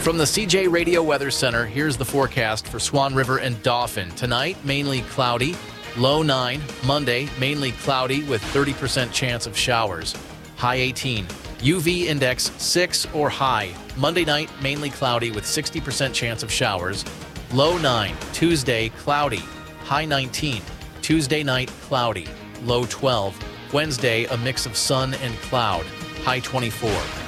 From the CJ Radio Weather Center, here's the forecast for Swan River and Dauphin. Tonight, mainly cloudy, low 9. Monday, mainly cloudy with 30% chance of showers, high 18. UV index 6 or high. Monday night, mainly cloudy with 60% chance of showers, low 9. Tuesday, cloudy, high 19. Tuesday night, cloudy, low 12. Wednesday, a mix of sun and cloud, high 24.